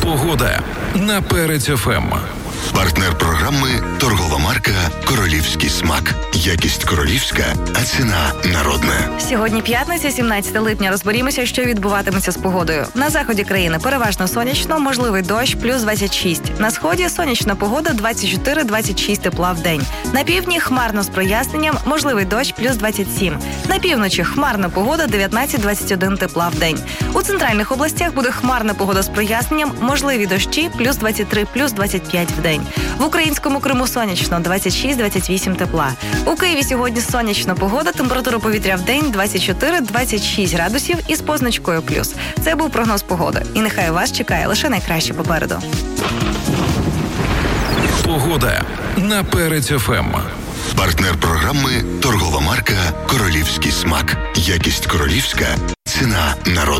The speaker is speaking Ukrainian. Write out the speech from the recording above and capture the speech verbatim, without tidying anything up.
Погода на Перець ФМ. Партнер програми – торгова марка «Королівський смак». Якість королівська, а ціна народна. Сьогодні п'ятниця, сімнадцяте липня. Розберімося, що відбуватиметься з погодою. На заході країни переважно сонячно, можливий дощ, плюс двадцять шість. На сході сонячна погода, двадцять чотири - двадцять шість тепла в день. На півдні хмарно з проясненням, можливий дощ, плюс двадцять сім. На півночі хмарна погода, дев'ятнадцять - двадцять один тепла в день. У центральних областях буде хмарна погода з проясненням, можливі дощі, плюс двадцять три - плюс двадцять п'ять в день. В українському Криму сонячно, двадцять шість - двадцять вісім тепла. У Києві сьогодні сонячна погода, температура повітря в день двадцять чотири - двадцять шість градусів із позначкою плюс. Це був прогноз погоди. І нехай вас чекає лише найкраще попереду. Погода на Перець ФМ. Партнер програми – торгова марка «Королівський смак». Якість королівська, ціна народна.